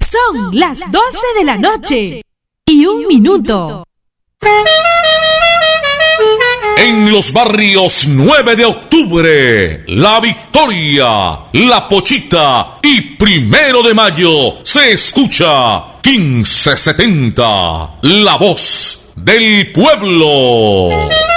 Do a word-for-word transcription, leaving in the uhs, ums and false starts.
Son las doce de la noche y un minuto. En los barrios nueve de octubre, La Victoria, La Pochita y Primero de Mayo se escucha quince setenta, la voz del pueblo.